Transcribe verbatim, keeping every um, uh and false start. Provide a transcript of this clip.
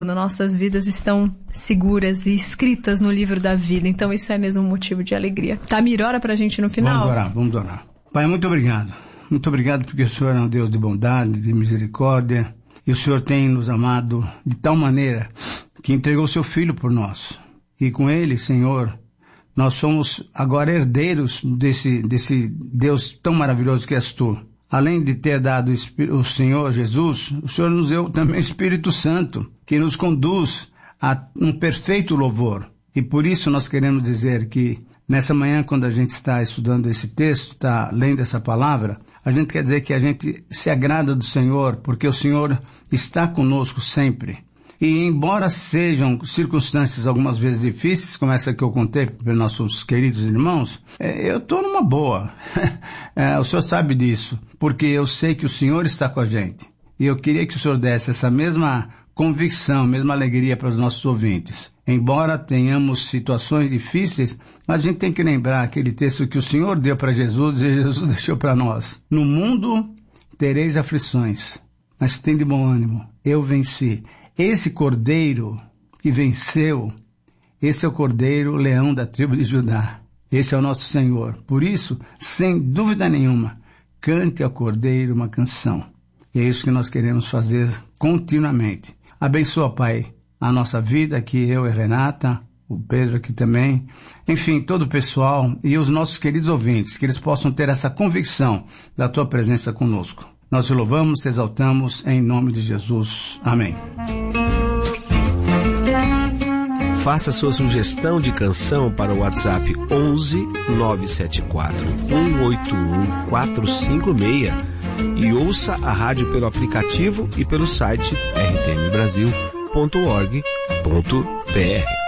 Nossas vidas estão seguras e escritas no livro da vida. Então isso é mesmo um motivo de alegria. Tamir, ora pra gente no final. Vamos orar, vamos orar. Pai, muito obrigado. Muito obrigado porque o Senhor é um Deus de bondade, de misericórdia. E o Senhor tem nos amado de tal maneira que entregou seu Filho por nós. E com Ele, Senhor, nós somos agora herdeiros desse, desse Deus tão maravilhoso que és Tu. Além de ter dado o Senhor Jesus, o Senhor nos deu também o Espírito Santo, que nos conduz a um perfeito louvor. E por isso nós queremos dizer que nessa manhã, quando a gente está estudando esse texto, está lendo essa palavra, a gente quer dizer que a gente se agrada do Senhor, porque o Senhor está conosco sempre. E embora sejam circunstâncias algumas vezes difíceis, como essa que eu contei para nossos queridos irmãos, eu estou numa boa. É, o Senhor sabe disso, porque eu sei que o Senhor está com a gente. E eu queria que o Senhor desse essa mesma convicção, mesma alegria para os nossos ouvintes. Embora tenhamos situações difíceis, mas a gente tem que lembrar aquele texto que o Senhor deu para Jesus e Jesus deixou para nós. No mundo tereis aflições, mas tem de bom ânimo, eu venci. Esse cordeiro que venceu, esse é o cordeiro leão da tribo de Judá. Esse é o nosso Senhor. Por isso, sem dúvida nenhuma, cante ao cordeiro uma canção. E é isso que nós queremos fazer continuamente. Abençoa, Pai, a nossa vida, aqui eu e a Renata, o Pedro aqui também. Enfim, todo o pessoal e os nossos queridos ouvintes, que eles possam ter essa convicção da Tua presença conosco. Nós te louvamos, te exaltamos, em nome de Jesus. Amém. Faça sua sugestão de canção para o WhatsApp onze nove sete quatro um oito um quatro cinco seis e ouça a rádio pelo aplicativo e pelo site r t m brasil ponto org ponto b r.